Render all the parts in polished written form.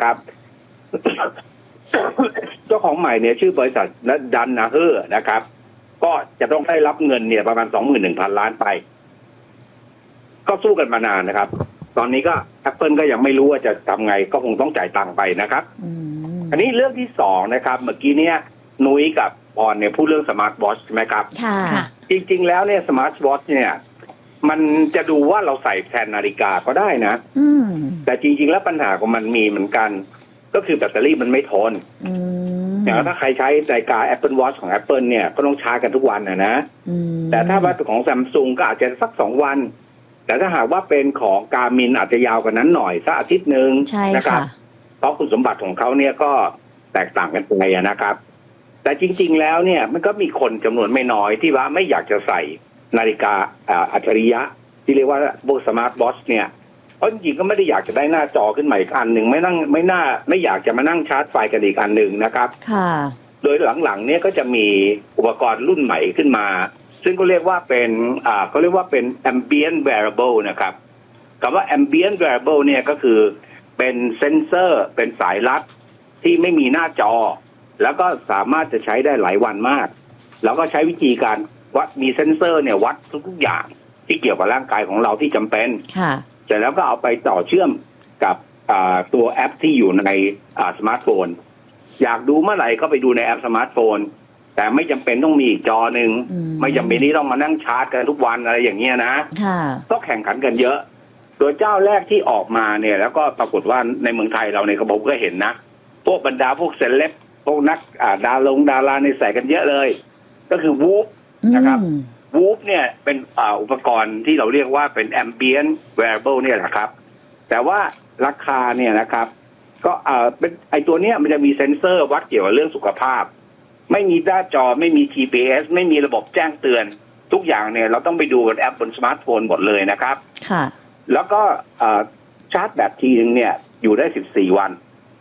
นะครับ เจ้าของใหม่เนี่ยชื่อบริษัทดันนาเฮอร์นะครับก็จะต้องได้รับเงินเนี่ยประมาณ 21,000 ล้านไปก็สู้กันมานานนะครับตอนนี้ก็ Apple ก็ยังไม่รู้ว่าจะทำไงก็คงต้องจ่ายตังค์ไปนะครับอันนี้เรื่องที่สองนะครับเมื่อกี้เนี่ยนุ้ยกับปอนเนี่ยพูดเรื่องสมาร์ทวอทช์ใช่ไหมครับค่ะจริงๆแล้วเนี่ยสมาร์ทวอทช์เนี่ยมันจะดูว่าเราใส่แทนนาฬิกาก็ได้นะแต่จริงๆแล้วปัญหาของมันมีเหมือนกันก็คือแบตเตอรี่มันไม่ทนอย่างถ้าใครใช้นาฬิกา Apple Watch ของ Apple เนี่ยก็ต้องชาร์จกันทุกวันนะแต่ถ้าว่าของ Samsung ก็อาจจะสัก2 วันแต่ถ้าหากว่าเป็นของ Garmin อาจจะยาวกว่านั้นหน่อยสักอาทิตย์นึงนะครับเพราะคุณสมบัติของเขาเนี่ยก็แตกต่างกันไปนะครับแต่จริงๆแล้วเนี่ยมันก็มีคนจำนวนไม่น้อยที่ว่าไม่อยากจะใส่นาฬิกาอัจฉริยะที่เรียกว่าพวกสมาร์ทวอทช์เนี่ยเพราะจริงๆก็ไม่ได้อยากจะได้หน้าจอขึ้นมาอีกอันหนึ่งไม่อยากจะมานั่งชาร์จไฟกันอีกอันหนึ่งนะครับโดยหลังๆเนี่ยก็จะมีอุปกรณ์รุ่นใหม่ขึ้นมาซึ่งก็เรียกว่าเป็นเขาเรียกว่าเป็น ambient wearable นะครับคำว่า ambient wearable เนี่ยก็คือเป็นเซนเซอร์เป็นสายรัดที่ไม่มีหน้าจอแล้วก็สามารถจะใช้ได้หลายวันมากแล้วก็ใช้วิธีการวัดมีเซนเซอร์เนี่ยวัดทุกอย่างที่เกี่ยวกับร่างกายของเราที่จำเป็นเสร็จแล้วก็เอาไปต่อเชื่อมกับตัวแอปที่อยู่ในสมาร์ทโฟนอยากดูเมื่อไหร่ก็ไปดูในแอปสมาร์ทโฟนแต่ไม่จำเป็นต้องมีอีกจอหนึ่งไม่จำเป็นที่ต้องมานั่งชาร์จกันทุกวันอะไรอย่างเงี้ยนะก็แข่งขันกันเยอะตัวเจ้าแรกที่ออกมาเนี่ยแล้วก็ปรากฏว่าในเมืองไทยเราในกระบอกก็เห็นนะพวกบรรดาพวกเซเลบพวกนักดาราในใส่กันเยอะเลยก็คือวูฟนะครับวูฟเนี่ยเป็นอุปกรณ์ที่เราเรียกว่าเป็น ambient wearable เนี่ยแหละครับแต่ว่าราคาเนี่ยนะครับก็เป็นไอตัวเนี้ยมันจะมีเซ็นเซอร์วัดเกี่ยวกับเรื่องสุขภาพไม่มีหน้าจอไม่มี GPS ไม่มีระบบแจ้งเตือนทุกอย่างเนี่ยเราต้องไปดูบนแอปบนสมาร์ทโฟนหมดเลยนะครับค่ะแล้วก็ชาร์จแบตทีนึงเนี่ยอยู่ได้14 วัน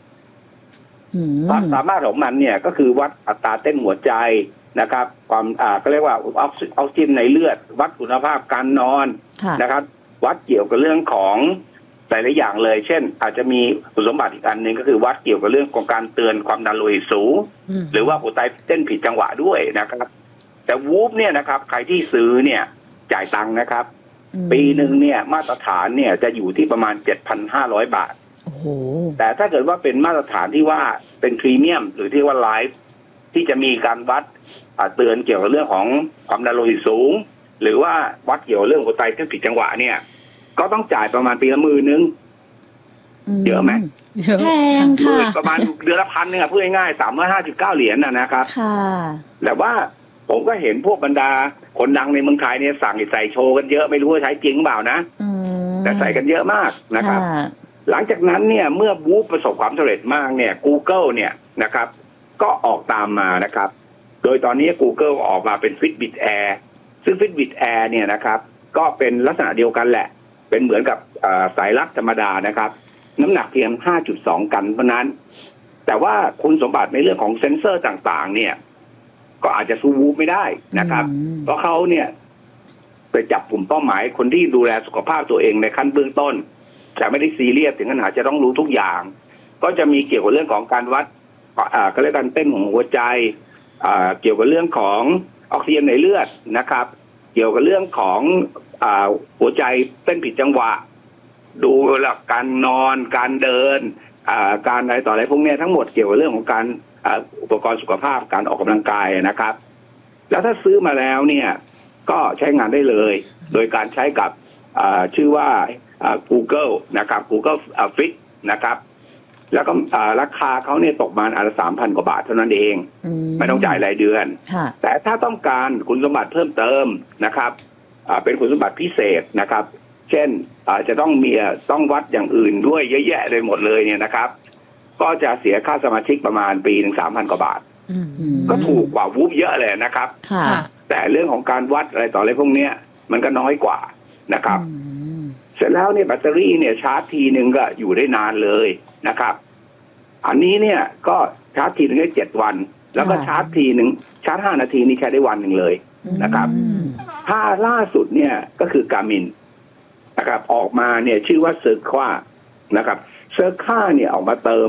ความสามารถของมันเนี่ยก็คือวัดอัตราเต้นหัวใจนะครับความก็เรียกว่าออกซิเจนในเลือดวัดคุณภาพการนอนนะครับวัดเกี่ยวกับเรื่องของหลายๆอย่างเลยเช่นอาจจะมีคุณสมบัติอีกอันหนึ่งก็คือวัดเกี่ยวกับเรื่องของการเตือนความดันโลหิตสูงหรือว่าหัวใจเต้นผิดจังหวะด้วยนะครับแต่วูฟเนี่ยนะครับใครที่ซื้อเนี่ยจ่ายตังค์นะครับปีหนึ่งเนี่ยมาตรฐานเนี่ยจะอยู่ที่ประมาณ 7,500 บาทแต่ถ้าเกิดว่าเป็นมาตรฐานที่ว่าเป็นพรีเมียมหรือที่ว่าไลฟ์ที่จะมีการวัดเตือนเกี่ยวกับเรื่องของความดันโลหิตสูงหรือว่าวัดเกี่ยวกับเรื่องหัวใจเต้นผิดจังหวะเนี่ยก็ต้องจ่ายประมาณปีละ10,000เยอะไหมแพงค่ะประมาณเดือนละ1,000เนี่ยพูดง่ายๆ359 เหรียญนะครับค่ะแต่ว่าผมก็เห็นพวกบรรดาคนดังในเมืองไทยเนี่ยสั่งใส่โชว์กันเยอะไม่รู้ว่าใช้จริงเปล่านะแต่ใส่กันเยอะมากนะครับหลังจากนั้นเนี่ยเมื่อวูฟประสบความสำเร็จมากเนี่ย Google เนี่ยนะครับก็ออกตามมานะครับโดยตอนนี้ Google ออกมาเป็น Fitbit Air ซึ่ง Fitbit Air เนี่ยนะครับก็เป็นลักษณะเดียวกันแหละเป็นเหมือนกับสายรัดธรรมดานะครับน้ำหนักเพียง 5.2 กรัมเท่านั้นแต่ว่าคุณสมบัติในเรื่องของเซ็นเซอร์ต่างๆเนี่ยก็อาจจะสู้วูฟไม่ได้นะครับเพราะเขาเนี่ยไปจับกลุ่มเป้าหมายคนที่ดูแลสุขภาพตัวเองในขั้นเบื้องต้นแต่ไม่ได้ซีเรียสถึงขนาดจะต้องรู้ทุกอย่างก็จะมีเกี่ยวกับเรื่องของการวัดก็เรียกการเต้นของหัวใจเกี่ยวกับเรื่องของออกซิเจนในเลือดนะครับเกี่ยวกับเรื่องของหัวใจเต้นผิดจังหวะดูหลักการนอนการเดินการอะไรต่ออะไรพวกนี้ทั้งหมดเกี่ยวกับเรื่องของการอุปกรณ์สุขภาพการออกกำลังกายนะครับแล้วถ้าซื้อมาแล้วเนี่ยก็ใช้งานได้เลยโดยการใช้กับชื่อว่าGoogle นะครับ Google Fit นะครับแล้วก็ราคาเขาเนี่ยตกมาอันละ 3,000 กว่าบาทเท่านั้นเองไม่ต้องจ่ายรายเดือนแต่ถ้าต้องการคุณสมบัติเพิ่มเติมนะครับเป็นคุณสมบัติพิเศษนะครับเช่นจะต้องวัดอย่างอื่นด้วยเยอะแยะเลยหมดเลยเนี่ยนะครับก็จะเสียค่าสมาชิกประมาณปีหนึ่ง 3,000 กว่าบาทก็ถูกกว่าวูฟเยอะเลยนะครับแต่เรื่องของการวัดอะไรต่ออะไรพวกนี้มันก็น้อยกว่านะครับเสร็จแล้วเนี่ยแบตเตอรี่เนี่ยชาร์จทีนึงก็อยู่ได้นานเลยนะครับอันนี้เนี่ยก็ชาร์จทีนึงได้7 วันแล้วก็ชาร์จทีนึงชาร์จ5 นาทีนี่ใช้ได้วันหนึ่งเลยนะครับถ้าล่าสุดเนี่ยก็คือ Garmin นะครับออกมาเนี่ยชื่อว่าเซอร์ควานะครับเซอร์ค่าเนี่ยออกมาเติม